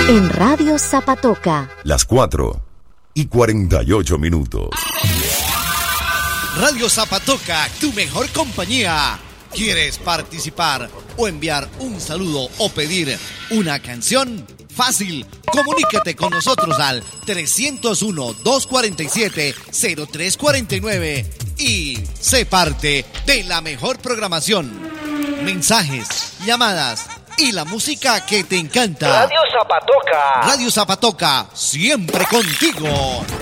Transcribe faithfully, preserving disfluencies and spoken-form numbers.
En Radio Zapatoca. Las cuatro y cuarenta y ocho minutos. Radio Zapatoca, tu mejor compañía. ¿Quieres participar o enviar un saludo o pedir una canción? Fácil, comunícate con nosotros al trescientos uno, doscientos cuarenta y siete, cero tres cuarenta y nueve y sé parte de la mejor programación. Mensajes, llamadas y la música que te encanta. Radio Zapatoca. Radio Zapatoca, siempre contigo.